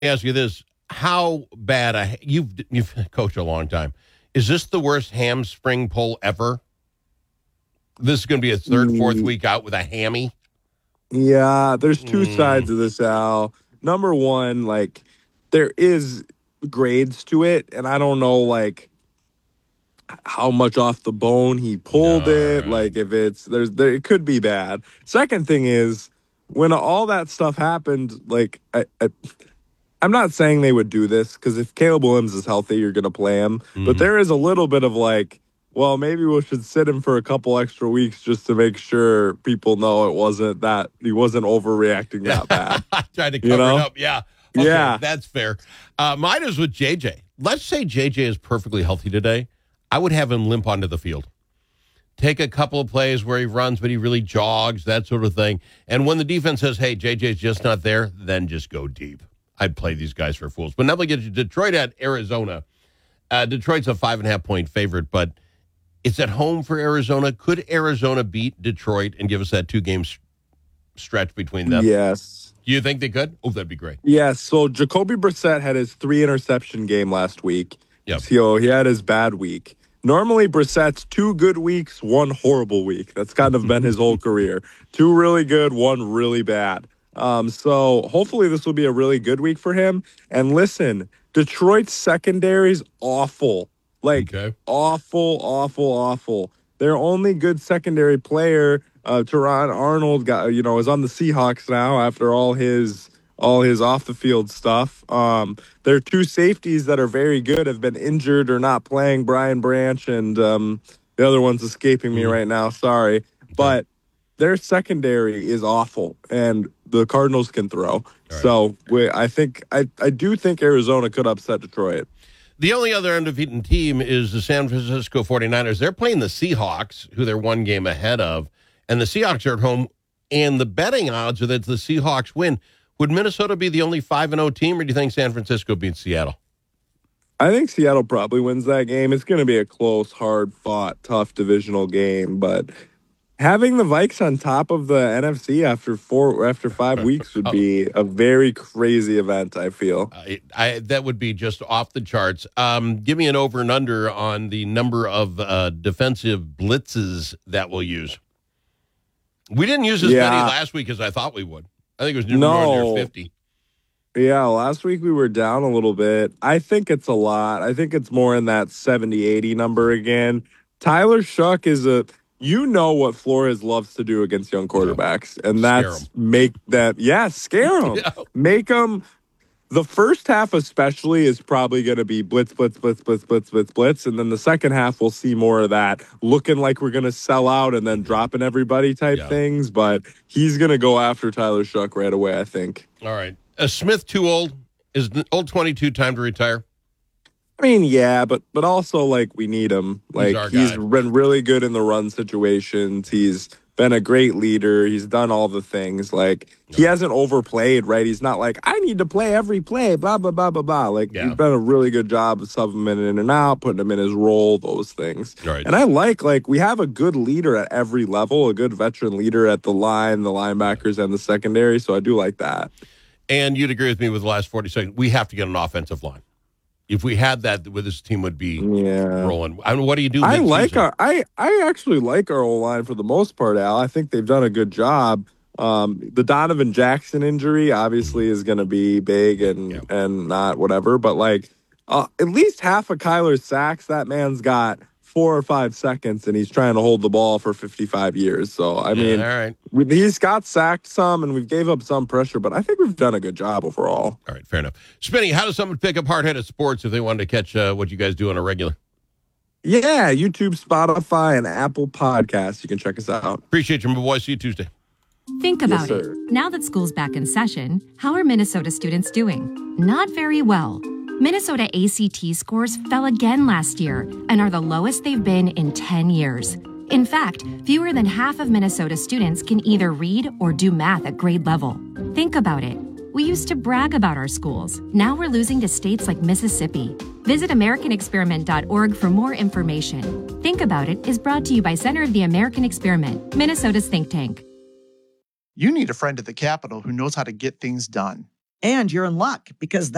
Ask you this: how bad you've coached a long time? Is this the worst hamstring pull ever? This is going to be a third, fourth week out with a hammy. Yeah, there's two sides of this, Al. Number one, like there is grades to it, and I don't know like how much off the bone he pulled it. Like if it's it could be bad. Second thing is when all that stuff happened, like I'm not saying they would do this because if Caleb Williams is healthy, you're going to play him. But there is a little bit of like, well, maybe we should sit him for a couple extra weeks just to make sure people know it wasn't that he wasn't overreacting that bad. Tried to cover it up. Yeah. Okay, yeah. That's fair. Mine is with JJ. Let's say JJ is perfectly healthy today. I would have him limp onto the field. Take a couple of plays where he runs, but he really jogs, that sort of thing. And when the defense says, hey, JJ's just not there, then just go deep. I'd play these guys for fools. But now we get to Detroit at Arizona. Detroit's a 5.5-point favorite, but it's at home for Arizona. Could Arizona beat Detroit and give us that 2-game stretch between them? Yes. Do you think they could? Oh, that'd be great. Yes. So Jacoby Brissett had his 3-interception game last week. Yep. So he had his bad week. Normally, Brissett's 2 good weeks, 1 horrible week. That's kind of been his whole career. 2 really good, 1 really bad. So hopefully this will be a really good week for him. And listen, Detroit's secondary's awful. Like, awful. Their only good secondary player, Teron Arnold, is on the Seahawks now after all his off the field stuff. Their 2 safeties that are very good have been injured or not playing, Brian Branch and the other one's escaping me right now. Sorry. But their secondary is awful, and the Cardinals can throw. Right. So I do think Arizona could upset Detroit. The only other undefeated team is the San Francisco 49ers. They're playing the Seahawks, who they're 1 game ahead of, and the Seahawks are at home, and the betting odds are that the Seahawks win. Would Minnesota be the only 5-0 team, or do you think San Francisco beats Seattle? I think Seattle probably wins that game. It's going to be a close, hard-fought, tough divisional game, but having the Vikes on top of the NFC after 5 weeks would be a very crazy event, I feel. That would be just off the charts. Give me an over and under on the number of defensive blitzes that we'll use. We didn't use as many last week as I thought we would. I think it was near 50. Yeah, last week we were down a little bit. I think it's a lot. I think it's more in that 70-80 number again. Tyler Shuck is what Flores loves to do against young quarterbacks, and that's make them, scare them. Yeah. Make them, the first half especially is probably going to be blitz, and then the second half we'll see more of that, looking like we're going to sell out and then dropping everybody type things, but he's going to go after Tyler Shuck right away, I think. All right. Smith too old? Is the old 22 time to retire? I mean, yeah, but also, like, we need him. Like, he's been really good in the run situations. He's been a great leader. He's done all the things. Like, he hasn't overplayed, right? He's not like, I need to play every play, blah, blah, blah, blah, blah. Like, he's done a really good job of subbing him in and out, putting him in his role, those things. Right. And I like, we have a good leader at every level, a good veteran leader at the line, the linebackers, and the secondary, so I do like that. And you'd agree with me with the last 40 seconds. We have to get an offensive line. If we had that, this team would be rolling. I mean, what do you do? I actually like our O-line for the most part, Al. I think they've done a good job. The Donovan Jackson injury obviously is going to be big and not whatever, but at least half of Kyler's sacks, that man's got 4 or 5 seconds, and he's trying to hold the ball for 55 years. So, I mean, all right. He's got sacked some, and we've gave up some pressure, but I think we've done a good job overall. All right, fair enough. Spinny, how does someone pick up Hard-Headed Sports if they wanted to catch what you guys do on a regular? Yeah, YouTube, Spotify, and Apple Podcasts. You can check us out. Appreciate you, my boy. See you Tuesday. Think about it. Now that school's back in session, how are Minnesota students doing? Not very well. Minnesota ACT scores fell again last year and are the lowest they've been in 10 years. In fact, fewer than half of Minnesota students can either read or do math at grade level. Think about it. We used to brag about our schools. Now we're losing to states like Mississippi. Visit AmericanExperiment.org for more information. Think About It is brought to you by Center of the American Experiment, Minnesota's think tank. You need a friend at the Capitol who knows how to get things done. And you're in luck because